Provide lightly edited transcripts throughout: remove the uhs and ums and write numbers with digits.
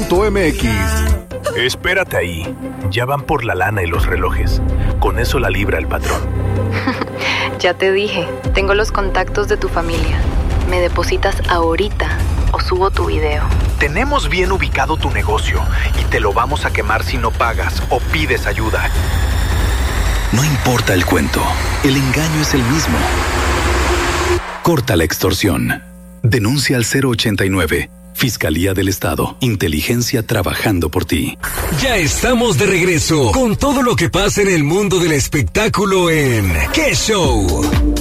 Espérate ahí. Ya van por la lana y los relojes. Con eso la libra el patrón. Ya te dije, tengo los contactos de tu familia. Me depositas ahorita o subo tu video. Tenemos bien ubicado tu negocio y te lo vamos a quemar si no pagas o pides ayuda. No importa el cuento, el engaño es el mismo. Corta la extorsión. Denuncia al 089. Fiscalía del Estado. Inteligencia trabajando por ti. Ya estamos de regreso con todo lo que pasa en el mundo del espectáculo en ¿Qué Show?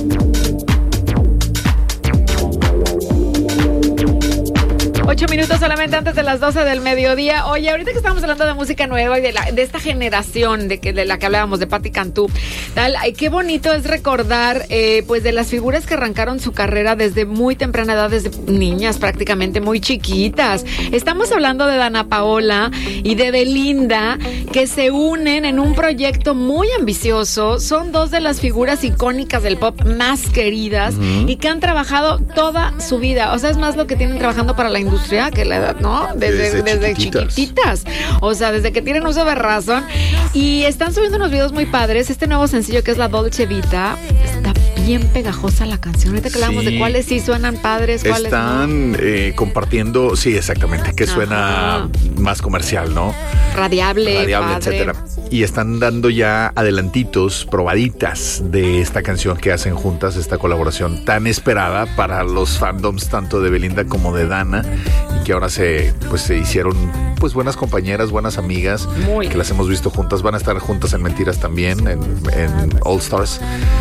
8 minutos solamente antes de las 12 del mediodía. Oye, ahorita que estamos hablando de música nueva y de esta generación de la que hablábamos, de Patti Cantú, tal, qué bonito es recordar pues de las figuras que arrancaron su carrera desde muy temprana edad, desde niñas prácticamente muy chiquitas. Estamos hablando de Dana Paola y de Belinda, que se unen en un proyecto muy ambicioso. Son dos de las figuras icónicas del pop más queridas y que han trabajado toda su vida. O sea, es más lo que tienen trabajando para la industria que la edad, ¿no? Desde chiquititas. O sea, desde que tienen uso de razón. Y están subiendo unos videos muy padres. Este nuevo sencillo que es La Dolce Vita está bien pegajosa la canción. Ahorita que hablamos de cuáles sí suenan padres, cuáles están no. Compartiendo, sí, exactamente, que suena más comercial, ¿no? Radiable, etcétera. Y están dando ya adelantitos, probaditas de esta canción que hacen juntas, esta colaboración tan esperada para los fandoms tanto de Belinda como de Dana, y que ahora se hicieron pues buenas compañeras, buenas amigas, que las hemos visto juntas. Van a estar juntas en Mentiras también, en All Stars.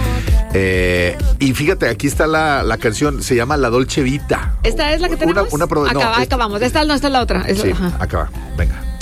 Y fíjate, aquí está la canción, se llama La Dolce Vita. ¿Esta es la que tenemos? Acabamos. Esta no, esta es la otra. Sí, acaba, venga.